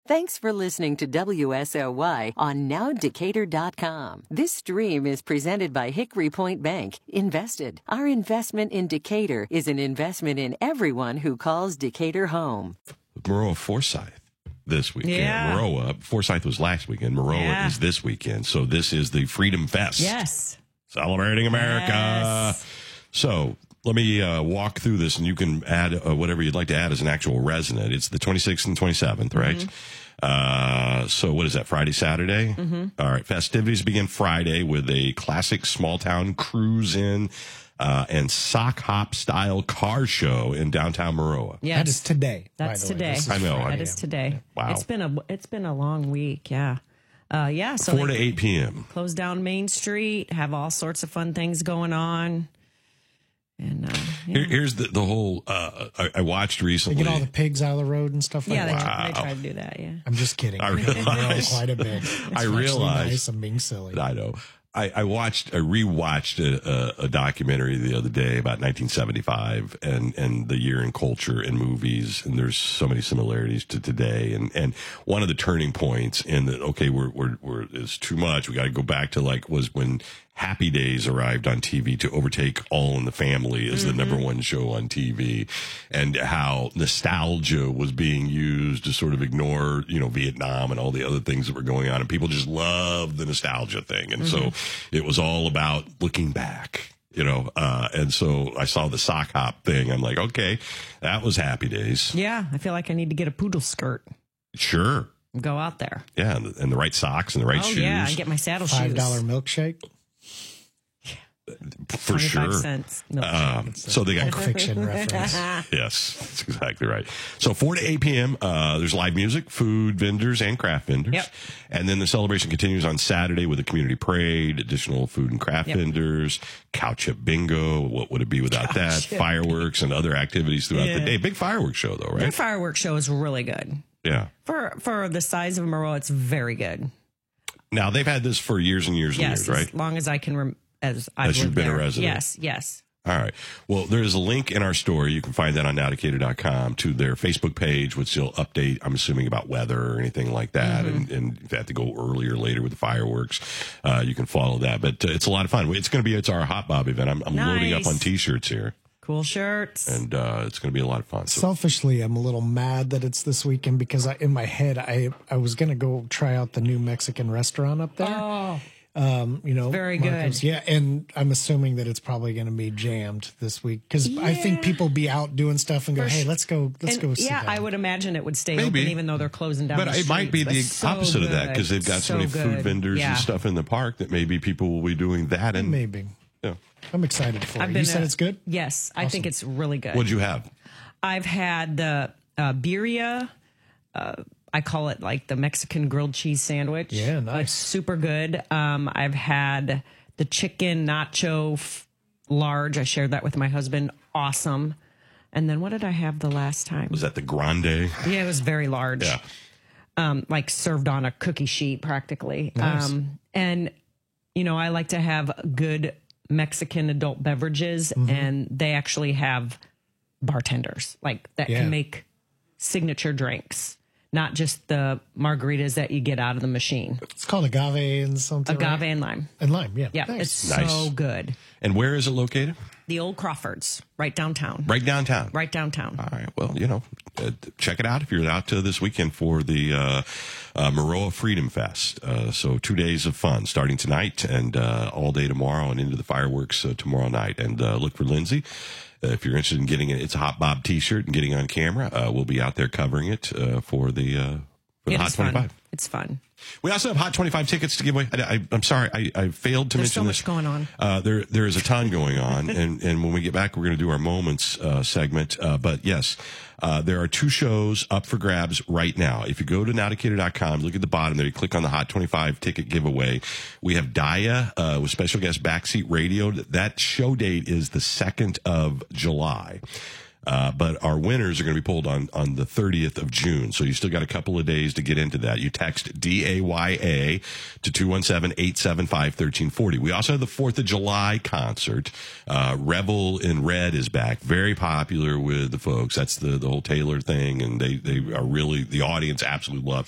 Thanks for listening to WSOY on NowDecatur.com. This stream is presented by Hickory Point Bank. Invested. Our investment in Decatur is an investment in everyone who calls Decatur home. Maroa Forsyth this weekend. Yeah. Maroa, Forsyth was last weekend. Maroa is this weekend. So this is the Freedom Fest. Yes. Celebrating America. Yes. So let me walk through this, and you can add whatever you'd like to add as an actual resident. It's the 26th and 27th, right? Mm-hmm. So what is that, Friday, Saturday? Mm-hmm. All right. Festivities begin Friday with a classic small-town cruise-in and sock hop style car show in downtown Maroa. Yes. That is today. That's by the today. Way. I know. That is today. Wow. It's been a long week. Yeah. So 4 to 8 p.m. Close down Main Street, have all sorts of fun things going on. And Here's the whole, I watched They recently. get all the pigs out of the road and stuff like yeah, that. they try to do that. Yeah. I'm just kidding. I They grow realize- quite a bit. I realized- Nice, I'm being silly. I know. I rewatched a documentary the other day about 1975 and the year in culture and movies, and there's so many similarities to today. And one of the turning points in that, okay, we're it's too much. We got to go back to was when Happy Days arrived on TV to overtake All in the Family as the number one show on TV, and how nostalgia was being used to sort of ignore, Vietnam and all the other things that were going on. And people just loved the nostalgia thing. And so it was all about looking back, and so I saw the sock hop thing. I'm like, okay, that was Happy Days. Yeah. I feel like I need to get a poodle skirt Sure. and go out there. Yeah. And the right socks and the right shoes. Yeah. And get my saddle $5 shoes. milkshake. For 25 sure. cents. No. So they got Fiction reference. Yes, that's exactly right. So 4 to 8 p.m., there's live music, food vendors, and craft vendors. Yep. And then the celebration continues on Saturday with a community parade, additional food and craft vendors, cow-chip bingo. What would it be without that? Fireworks and other activities throughout the day. Big fireworks show, though, Their right? fireworks show is really good. Yeah. For the size of Maroa, it's very good. Now, they've had this for years and years and Yes, years, right? as long as I can as I've you've lived been a there. resident. Yes. All right. Well, there's a link in our story. You can find that on nowdecatur.com to their Facebook page, which they'll update, I'm assuming, about weather or anything like that. And if they have to go earlier or later with the fireworks, you can follow that. But it's a lot of fun. It's our Hot Bob event. I'm loading up Nice. on T-shirts here. Cool shirts. And it's going to be a lot of fun. So, Selfishly, I'm a little mad that it's this weekend because in my head, I was going to go try out the new Mexican restaurant up there. Oh, very Marcos. good. Yeah, and I'm assuming that it's probably going to be jammed this week because I think people be out doing stuff and go, "Hey, let's go see yeah, that." I would imagine it would stay Maybe. open even though they're closing down. but the it might be the streets. But opposite of that good. because they've got so many food good. vendors Yeah. and stuff in the park that maybe people will be doing that. And Maybe. Yeah. I'm excited for I've it. been You said a- it's good? Yes, I think it's really good. What'd you have? I've had the birria. I call it like the Mexican grilled cheese sandwich. Yeah, nice. It's super good. I've had the chicken nacho large. I shared that with my husband. Awesome. And then what did I have the last time? Was that the grande? Yeah, it was very large. Yeah. Like served on a cookie sheet practically. Nice. And, I like to have good Mexican adult beverages, and they actually have bartenders that Yeah. can make signature drinks, not just the margaritas that you get out of the machine. It's called agave and something. Agave right? and lime. And lime, yeah. Yeah, Nice. it's so Nice. good. And where is it located? The old Crawfords, right downtown. Right downtown. Right downtown. All right. Well, check it out if you're out this weekend for the Maroa Freedom Fest. So 2 days of fun starting tonight and all day tomorrow and into the fireworks tomorrow night. And look for Lindsay. If you're interested in getting it, it's a Hot Bob T-shirt and getting on camera. We'll be out there covering it for the It Hot is fun. 25. It's fun. We also have Hot 25 tickets to give away. I'm sorry, I failed to There's mention so this. much going on. There is a ton going on, and when we get back, we're going to do our moments segment. But yes, there are 2 shows up for grabs right now. If you go to nowdecatur.com, look at the bottom there, you click on the Hot 25 ticket giveaway. We have Daya with special guest Backseat Radio. That show date is the 2nd of July. But our winners are going to be pulled on the 30th of June. So you still got a couple of days to get into that. You text DAYA to 217-875-1340. We also have the 4th of July concert. Revel in Red is back. Very popular with the folks. That's the whole Taylor thing. And they are really, the audience absolutely loves